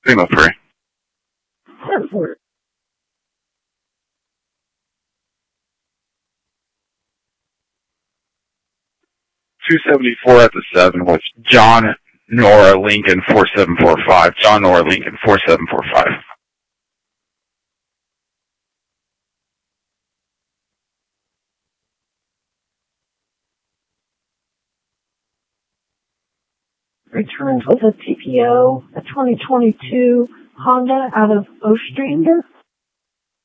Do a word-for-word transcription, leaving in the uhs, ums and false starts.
Signal three. Hartford. two seventy-four at the seven with John Nora Lincoln four seven four five. John Nora Lincoln four seven four five. Returns with a T P O, a twenty twenty-two Honda out of Ostrander.